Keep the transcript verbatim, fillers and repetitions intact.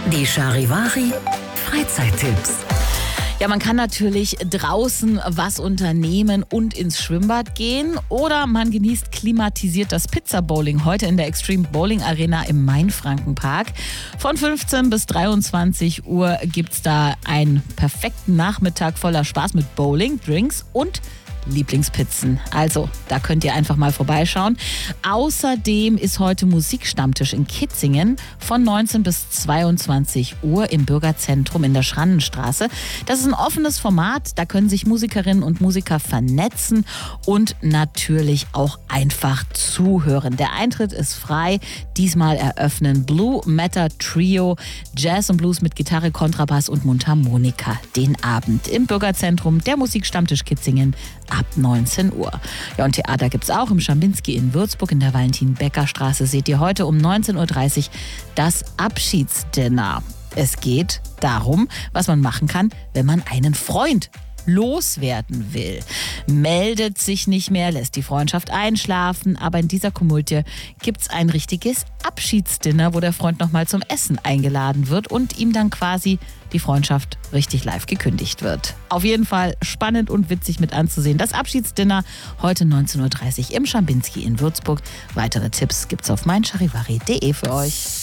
Die Charivari Freizeittipps. Ja, man kann natürlich draußen was unternehmen und ins Schwimmbad gehen oder man genießt klimatisiert das Pizza-Bowling heute in der Extreme Bowling Arena im Mainfrankenpark. Von fünfzehn bis dreiundzwanzig Uhr gibt's da einen perfekten Nachmittag voller Spaß mit Bowling, Drinks und Lieblingspizzen. Also, da könnt ihr einfach mal vorbeischauen. Außerdem ist heute Musikstammtisch in Kitzingen von neunzehn bis zweiundzwanzig Uhr im Bürgerzentrum in der Schrannenstraße. Das ist ein offenes Format, da können sich Musikerinnen und Musiker vernetzen und natürlich auch einfach zuhören. Der Eintritt ist frei. Diesmal eröffnen Blue Matter Trio, Jazz und Blues mit Gitarre, Kontrabass und Mundharmonika den Abend im Bürgerzentrum, der Musikstammtisch Kitzingen ab neunzehn Uhr. Ja, und Theater gibt's auch im Schambinski in Würzburg in der Valentin-Becker-Straße. Seht ihr heute um neunzehn Uhr dreißig das Abschiedsdinner. Es geht darum, was man machen kann, wenn man einen Freund loswerden will. Meldet sich nicht mehr, lässt die Freundschaft einschlafen, aber in dieser Komödie gibt's ein richtiges Abschiedsdinner, wo der Freund nochmal zum Essen eingeladen wird und ihm dann quasi die Freundschaft richtig live gekündigt wird. Auf jeden Fall spannend und witzig mit anzusehen. Das Abschiedsdinner heute neunzehn Uhr dreißig im Schambinski in Würzburg. Weitere Tipps gibt's auf mein charivari punkt de für euch.